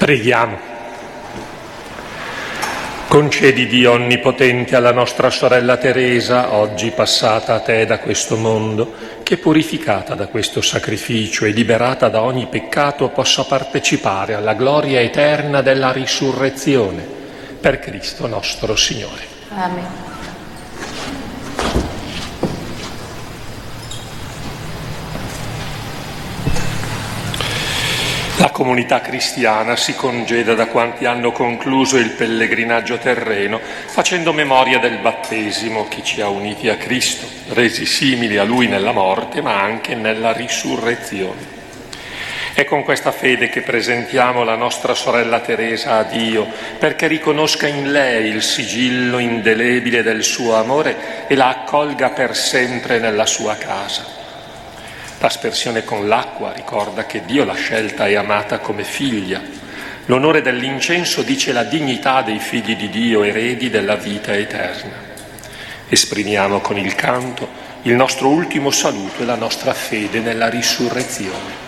Preghiamo. Concedi, Dio Onnipotente, alla nostra sorella Teresa, oggi passata a te da questo mondo, che purificata da questo sacrificio e liberata da ogni peccato possa partecipare alla gloria eterna della risurrezione. Per Cristo nostro Signore. Amen. La comunità cristiana si congeda da quanti hanno concluso il pellegrinaggio terreno, facendo memoria del battesimo che ci ha uniti a Cristo, resi simili a Lui nella morte, ma anche nella risurrezione. È con questa fede che presentiamo la nostra sorella Teresa a Dio, perché riconosca in lei il sigillo indelebile del suo amore e la accolga per sempre nella sua casa. L'aspersione con l'acqua ricorda che Dio l'ha scelta e amata come figlia. L'onore dell'incenso dice la dignità dei figli di Dio, eredi della vita eterna. Esprimiamo con il canto il nostro ultimo saluto e la nostra fede nella risurrezione.